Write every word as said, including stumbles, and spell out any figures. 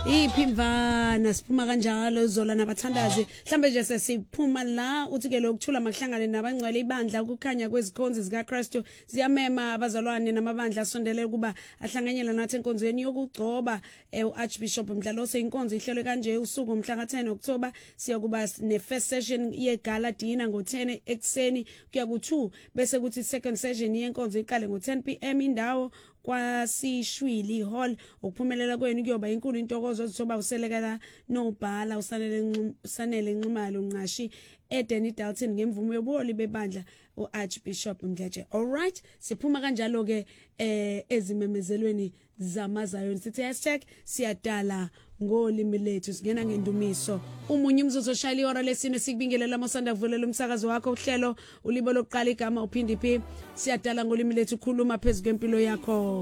iphimvana siphuma kanjalo zola nabathandazi mhlambe nje sesiphuma la uthi ke lokuthula makuhlangane nabangcwele ibandla ukukhanya kwezikhonzi zika Kristu ziyamema abazalwane namabandla asondele kuba ahlanganyela nathi enkonzweni yokugcoba uArchbishop Mdlalose inkonzo ihlelwe kanje usuku umhla ka ten October siyakuba ne first session yegala dinner ngo ten ekseni kuya ku two bese kuthi second session yenkonzo iqale ngo ten p m indawo kwasishwili hall ukuphumelela kwenu kuyoba inkulu intokozo zoba uselekela nobhala usanele usanele nxumalo nqashi Eden Dalton ngemvumo yobuholi bebandla uArchbishop Mdletshe. All right, siphuma kanjalo ke eh ezimemezelweni zamaZion sithi hashtag siyadala ngolimi lethu singena ngendumiso umunye umzuzu oshayila ihora lesine sikubingelela mosanda vulela umsakazo wakho uhlelo ulibo lokuqala igama uphindi phi siyadala ngolimi lethu khuluma phezulu kwempilo yakho.